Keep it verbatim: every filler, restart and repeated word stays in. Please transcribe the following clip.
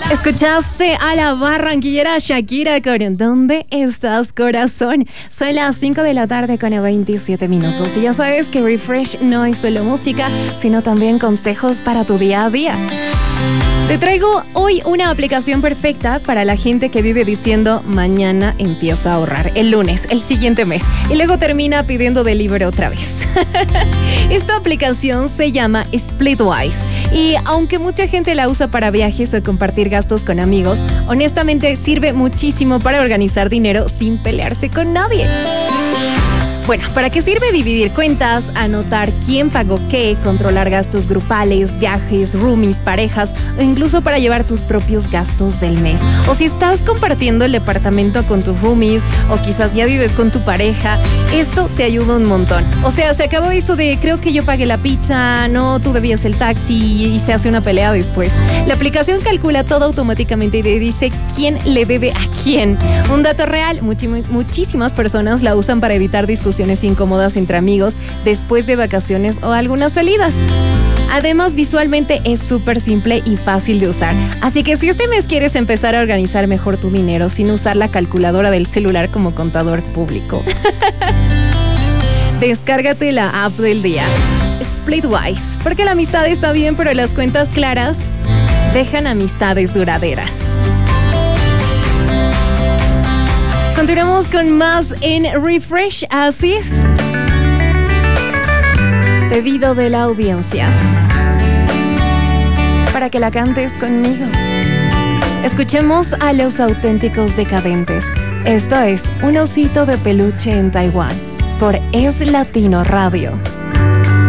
Escuchaste a la barranquillera Shakira con ¿Dónde estás, corazón? Son las cinco de la tarde con veintisiete minutos. Y ya sabes que Refresh no es solo música, sino también consejos para tu día a día. Te traigo hoy una aplicación perfecta para la gente que vive diciendo mañana empiezo a ahorrar, el lunes, el siguiente mes, y luego termina pidiendo delivery otra vez. Esta aplicación se llama Splitwise y aunque mucha gente la usa para viajes o compartir gastos con amigos, honestamente sirve muchísimo para organizar dinero sin pelearse con nadie. Bueno, ¿para qué sirve dividir cuentas, anotar quién pagó qué, controlar gastos grupales, viajes, roomies, parejas o incluso para llevar tus propios gastos del mes? O si estás compartiendo el departamento con tus roomies o quizás ya vives con tu pareja, esto te ayuda un montón. O sea, se acabó eso de creo que yo pagué la pizza, no, tú debías el taxi y se hace una pelea después. La aplicación calcula todo automáticamente y te dice quién le debe a quién. Un dato real, muchi- muchísimas personas la usan para evitar discusiones incómodas entre amigos después de vacaciones o algunas salidas. Además, visualmente es súper simple y fácil de usar. Así que si este mes quieres empezar a organizar mejor tu dinero sin usar la calculadora del celular como contador público, descárgate la app del día, Splitwise, porque la amistad está bien, pero las cuentas claras dejan amistades duraderas. Continuamos con más en Refresh, así es. Pedido de la audiencia para que la cantes conmigo. Escuchemos a Los Auténticos Decadentes. Esto es Un Osito de Peluche en Taiwán por Es Latino Radio.